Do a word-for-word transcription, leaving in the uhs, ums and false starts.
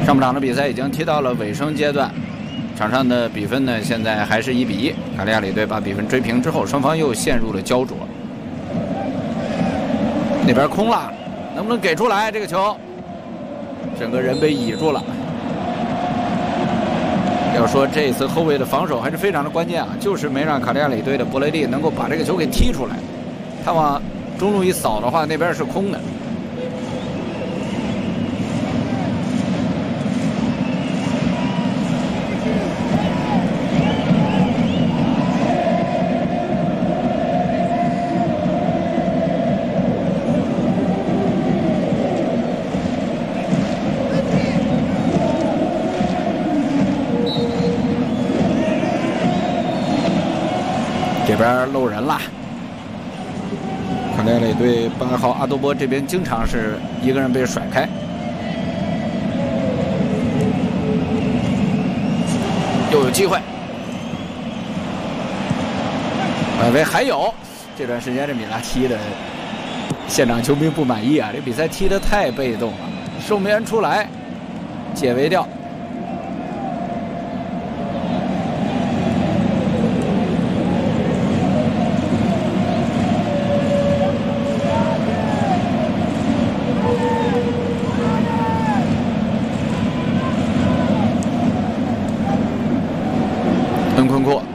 上半场的比赛已经踢到了尾声阶段，场上的比分呢现在还是一比一。卡利亚里队把比分追平之后，双方又陷入了焦灼。那边空了，能不能给出来这个球？整个人被倚住了。要说这次后卫的防守还是非常的关键啊，就是没让卡利亚里队的博雷利能够把这个球给踢出来。他往中路一扫的话，那边是空的。这边漏人了，卡利亚里队八号阿多波这边经常是一个人被甩开，又有机会。外围还有，这段时间这米拉踢的，现场球迷不满意啊，这比赛踢得太被动了，守门员出来解围掉。恩昆阔